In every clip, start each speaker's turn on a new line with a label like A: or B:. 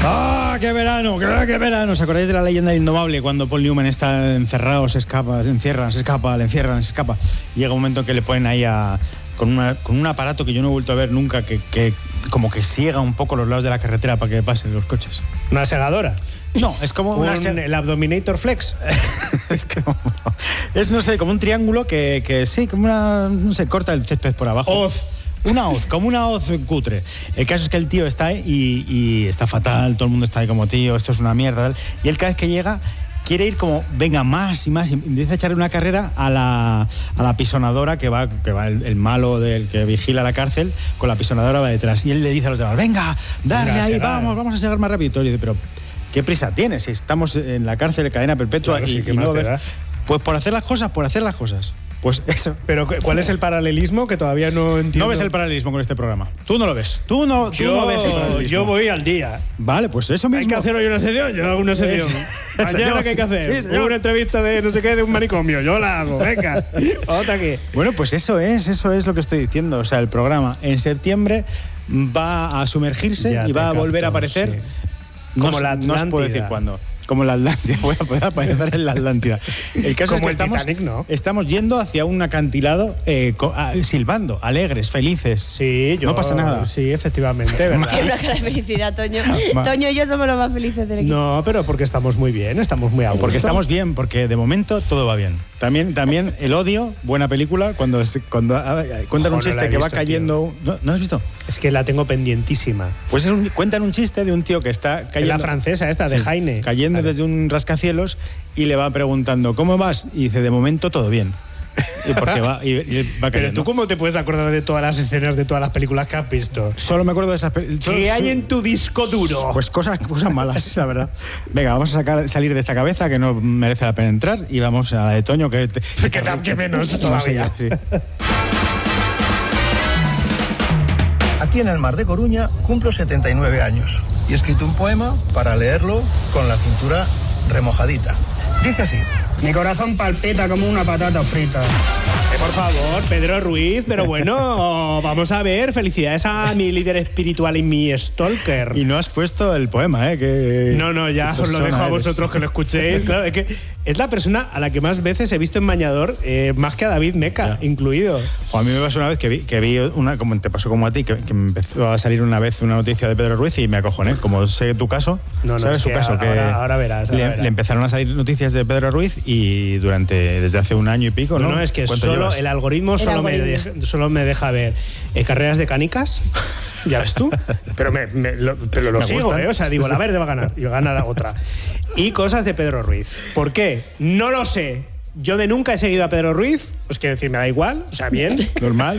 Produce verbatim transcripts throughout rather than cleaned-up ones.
A: ¡Ah, qué verano! ¡Qué, qué verano! ¿Os acordáis de la leyenda indomable cuando Paul Newman está encerrado, se escapa, se encierra, se escapa, le encierran, se escapa? Llega un momento que le ponen ahí a, con, una, con un aparato que yo no he vuelto a ver nunca, que, que como que ciega un poco los lados de la carretera para que pasen los coches.
B: ¿Una segadora?
A: No, es como
B: un,
A: una seg...
B: el Abdominator Flex.
A: es como, es, no sé, como un triángulo que, que sí, como una, no sé, corta el césped por abajo.
B: Hoz.
A: Una hoz, como una hoz cutre. El caso es que el tío está ahí y, y está fatal, todo el mundo está ahí como, tío, esto es una mierda. Tal. Y él cada vez que llega quiere ir como, venga, más y más, y empieza a echarle una carrera a la, a la pisonadora que va, que va el, el malo del que vigila la cárcel, con la pisonadora va detrás. Y él le dice a los demás, venga, darle venga, ahí, vamos, vamos a llegar más rápido. Y dice, pero ¿qué prisa tienes? Si estamos en la cárcel de cadena perpetua.
B: Claro,
A: y,
B: sí, ¿qué
A: y
B: más
A: no
B: te
A: ver,
B: da?
A: Pues por hacer las cosas, por hacer las cosas. Pues eso.
B: Pero ¿cuál es el paralelismo? Que todavía no entiendo.
A: No ves el paralelismo con este programa. Tú no lo ves. Tú no, tú
B: yo,
A: no ves el paralelismo.
B: Yo voy al día.
A: Vale, pues eso mismo.
B: Hay que hacer hoy una sección, yo hago una sección. Mañana, ¿qué hay que hacer?
A: Sí,
B: una entrevista de no sé qué, de un manicomio. Yo la hago, venga. Otra aquí.
A: Bueno, pues eso es, eso es lo que estoy diciendo. O sea, el programa en septiembre va a sumergirse ya y va a volver capto, a aparecer. Sí.
B: Como
A: no,
B: la
A: no os puedo decir cuándo. Como la Atlántida, voy a poder aparecer en la Atlántida. El caso
B: Como
A: es que
B: el
A: estamos,
B: Titanic, ¿no?
A: estamos yendo hacia un acantilado eh, co- ah, silbando, alegres, felices.
B: Sí, yo.
A: No pasa nada.
B: Sí, efectivamente, ¿verdad?
C: Tiene una cara de felicidad, Toño. Toño y yo somos los más felices del equipo.
B: No, pero porque estamos muy bien, estamos muy a gusto.
A: Porque estamos bien, porque de momento todo va bien. También, también El Odio, buena película, cuando, cuando ah, cuentan
B: Ojo,
A: un chiste
B: no
A: que
B: visto,
A: va cayendo. ¿No, ¿No has visto?
B: Es que la tengo pendientísima.
A: Pues es un, cuentan un chiste de un tío que está cayendo.
B: Es la francesa esta, de
A: sí,
B: Jaime.
A: Cayendo vale. desde un rascacielos y le va preguntando, ¿cómo vas? Y dice, de momento todo bien. Y porque va, y, y va
B: Pero tú, ¿cómo te puedes acordar de todas las escenas de todas las películas que has visto?
A: Solo me acuerdo de esas películas.
B: ¿Qué hay en tu disco duro?
A: Pues cosas, cosas malas, la verdad. Venga, vamos a sacar, salir de esta cabeza que no merece la pena entrar y vamos a la de Toño, que... Te,
B: que, que, que menos que, todavía. Sí.
D: Aquí en el Mar de Coruña cumplo setenta y nueve años y he escrito un poema para leerlo con la cintura remojadita. Dice así.
E: Mi corazón palpita como una patata frita.
B: Eh, por favor, Pedro Ruiz, pero bueno, vamos a ver. Felicidades a mi líder espiritual y mi stalker.
A: Y no has puesto el poema, ¿eh? Que
B: no, no, ya os lo dejo a vosotros
A: eres.
B: que lo escuchéis. Claro, es que es la persona a la que más veces he visto en Mañador, eh, más que a David Meca, ya. incluido.
A: O a mí me pasó una vez que vi, que vi una, como te pasó como a ti, que, que me empezó a salir una vez una noticia de Pedro Ruiz y me acojoné. Como sé tu caso,
B: no, no,
A: ¿sabes su caso?
B: Ahora,
A: que
B: ahora verás. Ahora
A: le,
B: verás.
A: le empezaron a salir noticias de Pedro Ruiz y durante desde hace un año y pico, ¿no?
B: No, no es que solo
A: llevas?
B: el algoritmo,
C: el
B: solo,
C: algoritmo.
B: Me deja, solo me deja ver eh, carreras de canicas, ya ves tú, pero, me, me, lo, pero lo
A: me
B: sigo,
A: gustan.
B: ¿eh? O sea, digo,
A: sí,
B: la
A: sí.
B: verde va a ganar y gana la otra. Y cosas de Pedro Ruiz. ¿Por qué? No lo sé. Yo de nunca he seguido a Pedro Ruiz, pues quiero decir, me da igual, o sea, bien.
A: Normal.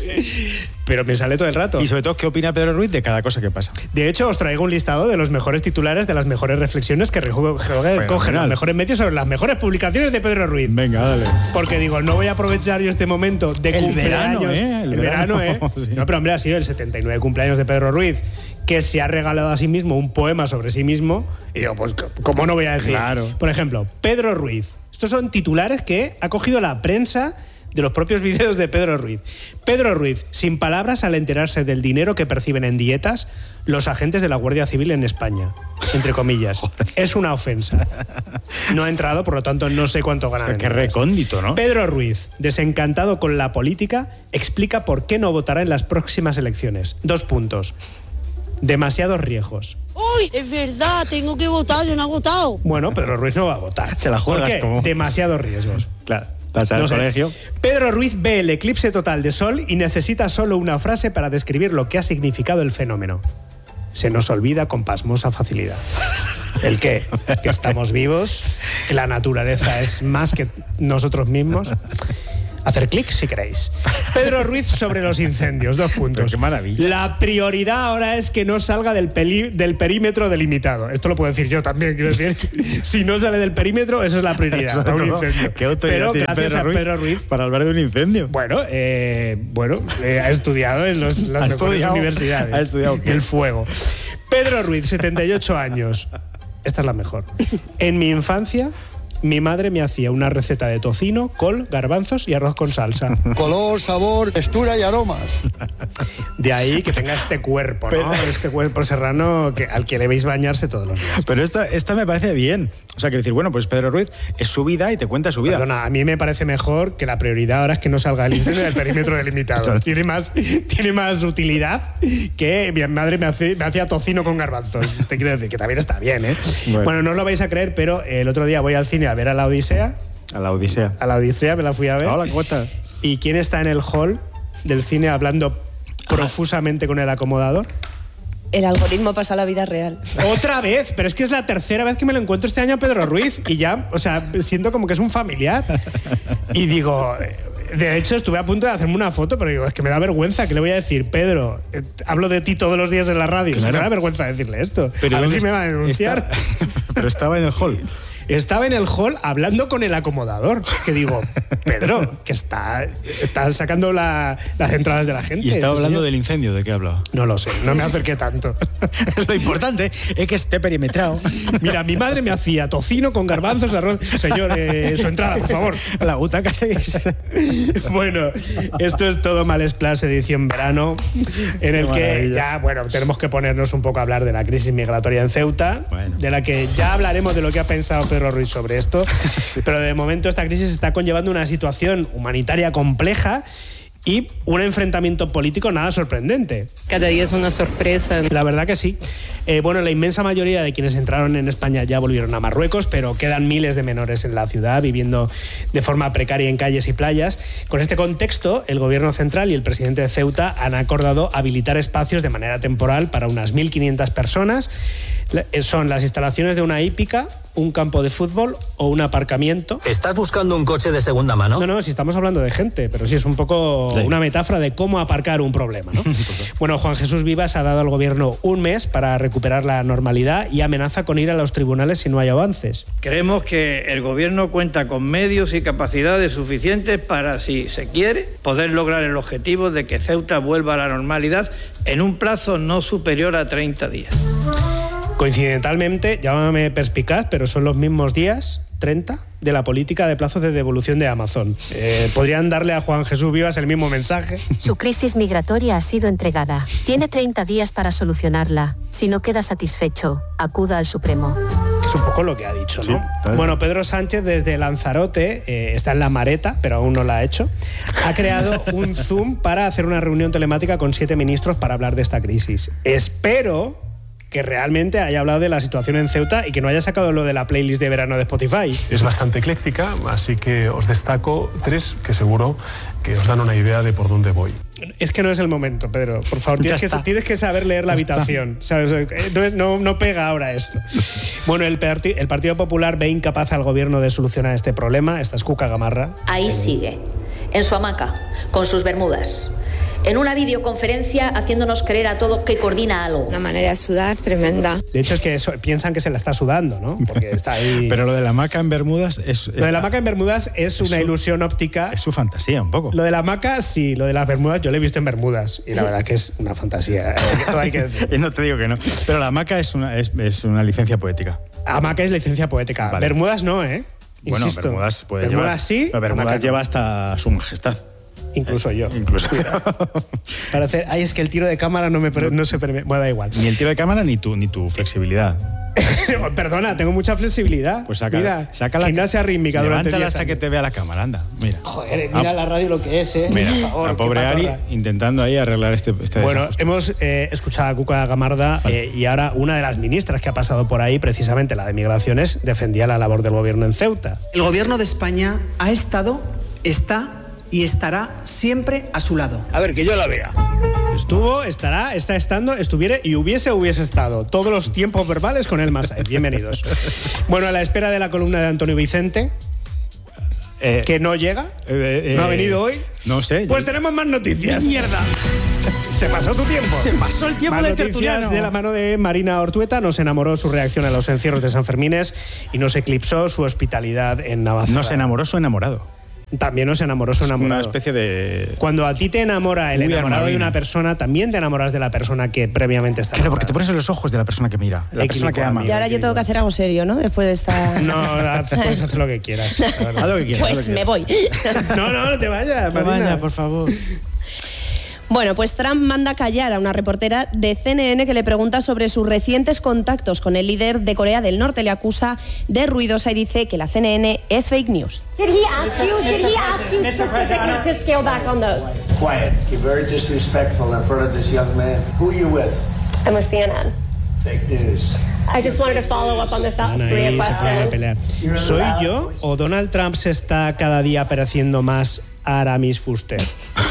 B: Pero me sale todo el rato.
A: Y sobre todo, ¿qué opina Pedro Ruiz de cada cosa que pasa?
B: De hecho, os traigo un listado de los mejores titulares, de las mejores reflexiones que recogen los mejores medios sobre las mejores publicaciones de Pedro Ruiz.
A: Venga, dale.
B: Porque digo, no voy a aprovechar yo este momento de
A: el
B: cumpleaños.
A: Verano, ¿eh?
B: El,
A: el verano,
B: verano, ¿eh?
A: Sí.
B: No, pero hombre, ha sido el setenta y nueve cumpleaños de Pedro Ruiz, que se ha regalado a sí mismo un poema sobre sí mismo. Y digo, pues, ¿cómo no voy a decir?
A: Claro.
B: Por ejemplo, Pedro Ruiz. Estos son titulares que ha cogido la prensa de los propios vídeos de Pedro Ruiz. Pedro Ruiz, sin palabras al enterarse del dinero que perciben en dietas los agentes de la Guardia Civil en España. Entre comillas. Es una ofensa. No ha entrado, por lo tanto no sé cuánto ganan.
A: O sea, qué recóndito, ¿no?
B: Pedro Ruiz, desencantado con la política, explica por qué no votará en las próximas elecciones. Dos puntos. Demasiados riesgos.
F: ¡Uy! Es verdad, tengo que votar, yo no he votado.
B: Bueno, Pedro Ruiz no va a votar.
A: Te la juegas.
B: ¿Por qué?
A: Como...
B: Demasiados riesgos.
A: Claro. Pasa al
B: No sé.
A: colegio.
B: Pedro Ruiz ve el eclipse total de sol y necesita solo una frase para describir lo que ha significado el fenómeno. Se nos olvida con pasmosa facilidad. ¿El qué? Que estamos vivos, que la naturaleza es más que nosotros mismos. Hacer clic si queréis. Pedro Ruiz sobre los incendios, dos puntos.
A: Pero qué maravilla.
B: La prioridad ahora es que no salga del, peli, del perímetro delimitado. Esto lo puedo decir yo también, quiero decir. Si no sale del perímetro, esa es la prioridad.
A: Exacto.
B: Un incendio.
A: ¿Qué autoridad
B: Pero
A: tiene
B: gracias
A: Pedro
B: a
A: Ruiz,
B: Pedro Ruiz
A: para hablar de un incendio?
B: Bueno, eh, bueno eh, ha estudiado en los, las
A: ¿Ha
B: mejores
A: estudiado?
B: universidades.
A: ¿Ha estudiado qué?
B: El fuego. Pedro Ruiz, setenta y ocho años. Esta es la mejor. En mi infancia, Mi madre me hacía una receta de tocino, col, garbanzos y arroz con salsa.
G: Color, sabor, textura y aromas.
B: De ahí que tenga este cuerpo, ¿no? Pero, este cuerpo serrano que, al que le veis bañarse todos los días.
A: Pero esta, esta me parece bien. O sea, quiero decir, bueno, pues Pedro Ruiz es su vida y te cuenta su vida.
B: Perdona, a mí me parece mejor que la prioridad ahora es que no salga el incendio del perímetro delimitado. tiene, más, tiene más utilidad que mi madre me, hace, me hacía tocino con garbanzos. Te quiero decir que también está bien, ¿eh? Bueno. bueno, no os lo vais a creer, pero el otro día voy al cine a ver a La Odisea.
A: A La Odisea.
B: A La Odisea me la fui a ver.
A: Hola, ¿cómo estás?
B: ¿Y quién está en el hall del cine hablando profusamente con el acomodador?
C: El algoritmo pasa a la vida real.
B: Otra vez, pero es que es la tercera vez que me lo encuentro este año a Pedro Ruiz y ya, o sea, siento como que es un familiar. Y digo, de hecho estuve a punto de hacerme una foto, pero digo, es que me da vergüenza, ¿qué le voy a decir? Pedro, eh, hablo de ti todos los días en la radio, claro. Es que me da vergüenza decirle esto. Pero a ver si me va a denunciar.
A: Está, pero estaba en el hall.
B: Estaba en el hall hablando con el acomodador. Que digo, Pedro, que está, está sacando la, las entradas de la gente.
A: ¿Y estaba hablando señor? Del incendio? ¿De qué hablaba?
B: No lo sé, no me acerqué tanto.
A: Lo importante es que esté perimetrado.
B: Mira, mi madre me hacía tocino con garbanzos, arroz. Señor, eh, su entrada, por favor.
A: La butaca seis.
B: Bueno, esto es todo Malesplash edición verano, en el que ya, bueno, tenemos que ponernos un poco a hablar de la crisis migratoria en Ceuta, bueno. De la que ya hablaremos de lo que ha pensado Pedro Ruiz sobre esto, sí. Pero de momento esta crisis está conllevando una situación humanitaria compleja y un enfrentamiento político nada sorprendente.
H: Cada día es una sorpresa.
B: La verdad que sí. Eh, bueno, la inmensa mayoría de quienes entraron en España ya volvieron a Marruecos, pero quedan miles de menores en la ciudad viviendo de forma precaria en calles y playas. Con este contexto, el Gobierno central y el presidente de Ceuta han acordado habilitar espacios de manera temporal para unas mil quinientas personas. Son las instalaciones de una hípica, un campo de fútbol o un aparcamiento.
I: ¿Estás buscando un coche de segunda mano?
B: No, no, si estamos hablando de gente, pero sí es un poco sí. Una metáfora de cómo aparcar un problema, ¿no? Bueno, Juan Jesús Vivas ha dado al gobierno un mes para recuperar la normalidad y amenaza con ir a los tribunales si no hay avances.
J: Creemos que el gobierno cuenta con medios y capacidades suficientes para, si se quiere, poder lograr el objetivo de que Ceuta vuelva a la normalidad en un plazo no superior a treinta días.
B: Coincidentalmente, llámame perspicaz, pero son los mismos días, treinta, de la política de plazos de devolución de Amazon. Eh, ¿Podrían darle a Juan Jesús Vivas el mismo mensaje?
K: Su crisis migratoria ha sido entregada. Tiene treinta días para solucionarla. Si no queda satisfecho, acuda al Supremo.
B: Es un poco lo que ha dicho, ¿no? Sí, bueno, Pedro Sánchez desde Lanzarote, eh, está en la Mareta, pero aún no la ha hecho, ha creado un Zoom para hacer una reunión telemática con siete ministros para hablar de esta crisis. Espero que realmente haya hablado de la situación en Ceuta y que no haya sacado lo de la playlist de verano de Spotify.
L: Es bastante ecléctica, así que os destaco tres que seguro que os dan una idea de por dónde voy.
B: Es que no es el momento, Pedro. Por favor, tienes, que, tienes que saber leer la ya habitación. ¿Sabes? No, no, no pega ahora esto. Bueno, el, parti el Partido Popular ve incapaz al gobierno de solucionar este problema. Esta es Cuca Gamarra.
M: Ahí sigue, en su hamaca, con sus bermudas, en una videoconferencia haciéndonos creer a todos que coordina algo.
C: Una manera de sudar tremenda.
B: De hecho, es que eso, piensan que se la está sudando, ¿no? Porque está ahí.
A: Pero lo de la hamaca en Bermudas es... es
B: lo de la hamaca en Bermudas es, es una su, ilusión óptica.
A: Es su fantasía, un poco.
B: Lo de la hamaca, sí. Lo de las Bermudas, yo lo he visto en Bermudas. Y la verdad que es una fantasía. No hay que decir.
A: No te digo que no. Pero la hamaca es una, es, es una licencia poética.
B: Hamaca es licencia poética. Vale. Bermudas no, ¿eh?
A: Bueno,
B: Insisto.
A: Bermudas puede
B: Bermudas
A: llevar...
B: sí.
A: Pero Bermudas lleva hasta su majestad.
B: Incluso yo.
A: Incluso.
B: Para hacer, ay, es que el tiro de cámara no me no se permite. Bueno, da igual.
A: Ni el tiro de cámara ni tu, ni tu flexibilidad.
B: Perdona, tengo mucha flexibilidad.
A: Pues saca,
B: mira,
A: saca la
B: gimnasia rítmica durante
A: levántala hasta
B: años.
A: que te vea la cámara, anda. Mira.
B: Joder, mira ah, la radio lo que es, ¿eh?
A: Mira,
B: por favor,
A: la pobre Ari intentando ahí arreglar este, este
B: Bueno,
A: desajuste.
B: hemos eh, escuchado a Cuca Gamarra vale. eh, y ahora una de las ministras que ha pasado por ahí, precisamente la de Migraciones, defendía la labor del gobierno en Ceuta.
N: El gobierno de España ha estado, está y estará siempre a su lado.
J: A ver, que yo la vea.
B: Estuvo, estará, está estando, estuviera y hubiese, hubiese estado. Todos los tiempos verbales con el Masai. Bienvenidos. Bueno, a la espera de la columna de Antonio Vicente, eh, que no llega, eh, eh, no ha venido hoy.
A: No sé.
B: Pues
A: yo...
B: tenemos más noticias. ¡Mierda! Se pasó tu tiempo.
A: Se pasó el tiempo del tertuliano.
B: De la mano de Marina Ortueta, nos enamoró su reacción a los encierros de San Fermines y nos eclipsó su hospitalidad en Navacerrada.
A: ¿Nos enamoró su enamorado?
B: También no se enamoró, se enamoró.
A: Una especie de...
B: Cuando a ti te enamora el
A: Muy
B: enamorado de
A: armavina.
B: una persona, también te enamoras de la persona que previamente está
A: Claro,
B: enamorada.
A: porque te pones en los ojos de la persona que mira, la persona que ama.
C: Y ahora yo tengo que hacer algo serio, ¿no? Después de esta...
B: No, haz- puedes hacer lo que quieras. la verdad.
A: Haz lo que quieras. haz lo
C: Pues
A: que
C: me
A: quieras.
C: voy.
B: No, no, no te vayas,
A: No
B: Marina.
A: vaya, por favor.
C: Bueno, pues Trump manda callar a una reportera de C N N que le pregunta sobre sus recientes contactos con el líder de Corea del Norte. Le acusa de ruidosa y dice que la C N N es fake news.
O: Did he ask you? Did he ask you specifically to scale back on those?
P: Quiet. You're very disrespectful in front of this young man. Who are you with?
O: I'm with C N N.
P: Fake news.
O: I just wanted to follow up on the South
B: Van
O: Korea
B: ahí, se ponen a
O: question.
B: pelear. ¿Soy yo o Donald Trump se está cada día pareciendo más a Aramis Fuster?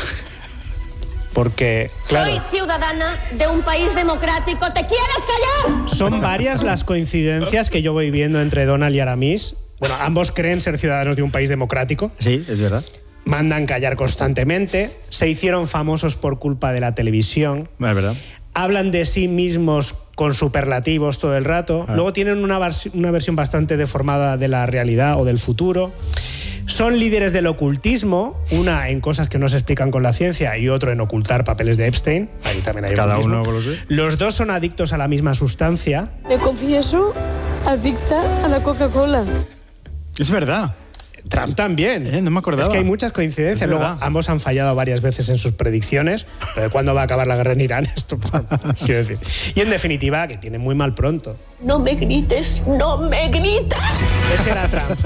B: Porque, claro,
F: Soy ciudadana de un país democrático. ¿Te quieres callar?
B: son varias las coincidencias que yo voy viendo entre Donald y Aramis. Bueno, ambos creen ser ciudadanos de un país democrático.
A: Sí, es verdad.
B: Mandan callar constantemente. Se hicieron famosos por culpa de la televisión.
A: Es verdad.
B: Hablan de sí mismos con superlativos todo el rato.
A: Ah.
B: Luego tienen una, vers- una versión bastante deformada de la realidad o del futuro. Son líderes del ocultismo, una en cosas que no se explican con la ciencia y otro en ocultar papeles de Epstein. Ahí también hay
A: Cada
B: ocultismo.
A: uno con lo suyo.
B: Los dos son adictos a la misma sustancia.
F: Me confieso adicta a la Coca-Cola.
A: Es verdad.
B: Trump también.
A: Eh, no me acordaba.
B: Es que hay muchas coincidencias.
A: Es
B: Luego,
A: verdad.
B: ambos han fallado varias veces en sus predicciones. Pero de cuándo va a acabar la guerra en Irán, esto quiero decir. Y en definitiva, que tiene muy mal pronto.
F: No me grites, no me grites.
B: Ese era Trump.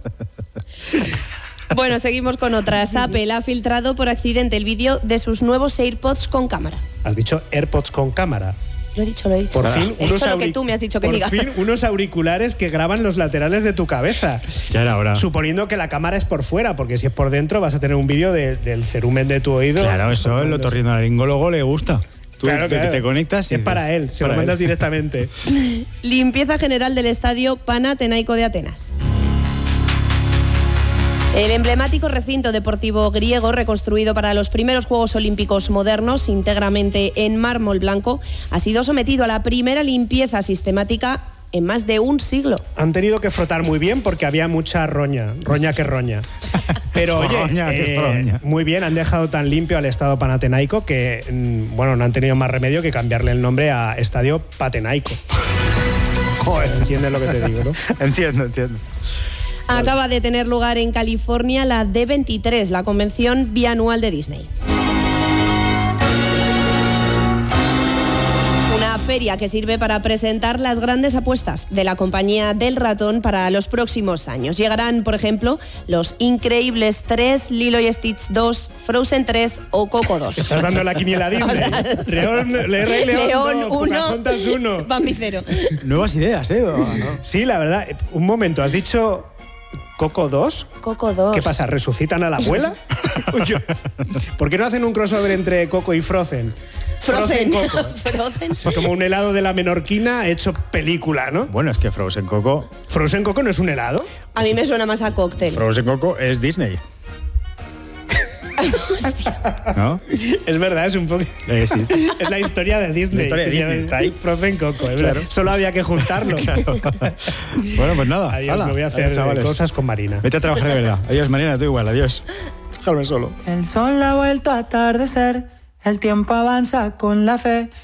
C: Bueno, seguimos con otras. Apple ha filtrado por accidente el vídeo de sus nuevos AirPods con cámara.
B: Has dicho AirPods con cámara.
C: Lo he dicho, lo he dicho.
B: Por fin,
C: He
B: unos
C: dicho lo que
B: auric-
C: tú me has dicho que
B: por
C: diga.
B: fin, unos auriculares que graban los laterales de tu cabeza.
A: Ya era hora.
B: Suponiendo que la cámara es por fuera, porque si es por dentro vas a tener un vídeo de- del cerumen de tu oído.
A: Claro, eso el otorrinolaringólogo le gusta. Tú
B: Claro,
A: te,
B: claro.
A: te conectas y
B: es para
A: dices,
B: él, se
A: para
B: lo mandas
A: él.
B: directamente.
C: Limpieza general del estadio Panathinaiko de Atenas. El emblemático recinto deportivo griego, reconstruido para los primeros Juegos Olímpicos modernos, íntegramente en mármol blanco, ha sido sometido a la primera limpieza sistemática en más de un siglo.
B: Han tenido que frotar muy bien porque había mucha roña, roña que roña. Pero oye,
A: Roña que
B: eh,
A: roña.
B: muy bien, han dejado tan limpio al Estado Panathinaiko que, mm, bueno, no han tenido más remedio que cambiarle el nombre a Estadio Patenaico. Joder, entiendes lo que te digo, ¿no?
A: Entiendo, entiendo.
C: Acaba de tener lugar en California la D veintitrés, la convención bianual de Disney. Una feria que sirve para presentar las grandes apuestas de la compañía del ratón para los próximos años. Llegarán, por ejemplo, Los Increíbles tres, Lilo y Stitch dos, Frozen tres o Coco dos.
B: Estás dando la quiniela a Disney.
C: O sea,
B: León, Le Rey León,
C: León
B: no,
C: uno,
B: Pocahontas uno.
C: Bambi cero.
A: Nuevas ideas, ¿eh?
B: Sí, la verdad. Un momento, has dicho Coco dos.
C: Coco dos.
B: ¿Qué pasa? ¿Resucitan a la abuela? Oye, ¿por qué no hacen un crossover entre Coco y Frozen?
C: Frozen.
B: Coco.
C: Frozen.
B: Es como un helado de la menorquina hecho película, ¿no?
A: Bueno, es que Frozen Coco...
B: ¿Frozen Coco no es un helado?
C: A mí me suena más a cóctel.
A: Frozen Coco es Disney. ¿No?
B: Es verdad, es un poco...
A: Eh, sí.
B: Es la historia de Disney.
A: La historia de
B: que se
A: Disney,
B: llama
A: está ahí.
B: Frozen Coco, es verdad.
A: Claro.
B: Solo había que juntarlo.
A: Claro. Bueno, pues nada.
B: Adiós,
A: hala.
B: me voy a hacer
A: Adiós, chavales.
B: cosas con Marina.
A: Vete a trabajar de verdad. Adiós, Marina, tú igual. Adiós. Déjame solo.
Q: El sol ha vuelto a atardecer, el tiempo avanza con la fe.